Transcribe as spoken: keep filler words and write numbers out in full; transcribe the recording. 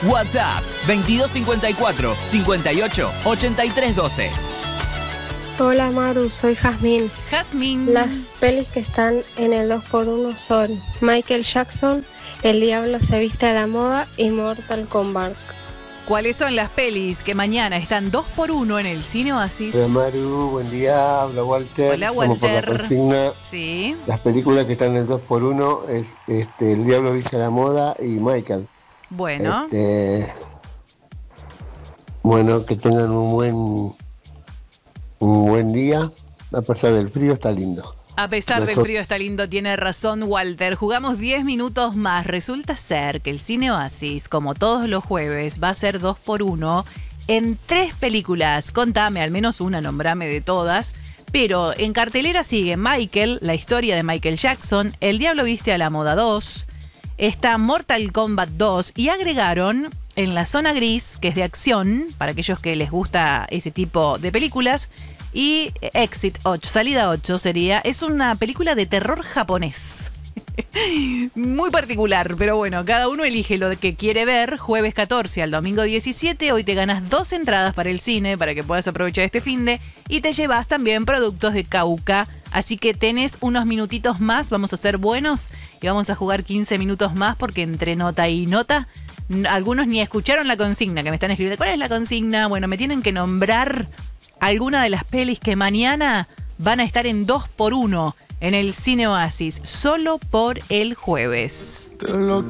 WhatsApp veintidós cincuenta y cuatro, cincuenta y ocho, ochenta y tres doce. Hola Maru, soy Jazmín. Jazmín. Las pelis que están en el dos por uno son Michael Jackson, El Diablo se viste a la moda y Mortal Kombat. ¿Cuáles son las pelis que mañana están dos por uno en el Cine Oasis? Hola Maru, buen día, habla Walter. Hola Estamos por la Walter. consigna. Sí. Las películas que están en el dos por uno es este, El Diablo viste a la moda y Michael. Bueno. Este, bueno, que tengan un buen, un buen día. A pesar del frío está lindo. A pesar del Nosotros- frío está lindo, tiene razón Walter. Jugamos diez minutos más. Resulta ser que el Cine Oasis, como todos los jueves, va a ser dos por uno en tres películas. Contame, al menos una, nombrame de todas. Pero en cartelera sigue Michael, la historia de Michael Jackson, El Diablo viste a la moda dos, está Mortal Kombat dos y agregaron en la zona gris, que es de acción, para aquellos que les gusta ese tipo de películas, y Exit ocho, salida ocho sería, es una película de terror japonés. Muy particular, pero bueno, cada uno elige lo que quiere ver. Jueves catorce al domingo diecisiete, hoy te ganas dos entradas para el cine para que puedas aprovechar este finde y te llevas también productos de Cauca. Así que tenés unos minutitos más, vamos a ser buenos y vamos a jugar quince minutos más porque entre nota y nota, algunos ni escucharon la consigna que me están escribiendo. ¿Cuál es la consigna? Bueno, me tienen que nombrar alguna de las pelis que mañana van a estar en dos por uno en el Cine Oasis, solo por el jueves.